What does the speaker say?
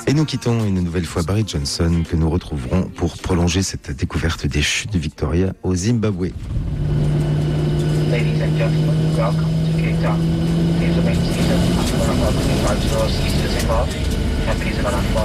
Et nous quittons une nouvelle fois Barry Johnson, que nous retrouverons pour prolonger cette découverte des chutes de Victoria au Zimbabwe. Ladies and gentlemen, welcome to Cape Town. Please remain seated until one of our 25 stores ceases to take off, and please run on